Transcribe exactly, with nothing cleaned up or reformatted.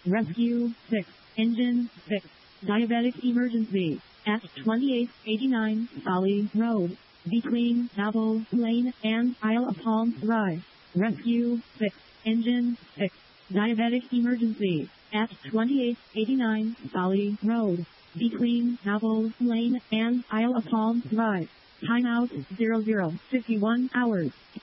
Rescue six. Engine six. Diabetic emergency. At twenty-eight eighty-nine Folly Road. Between Double Lane and Isle of Palm Drive. Rescue six. Engine six. Diabetic emergency. At twenty-eight eighty-nine Folly Road. Between Double Lane and Isle of Palm Drive. Timeout zero zero fifty-one hours.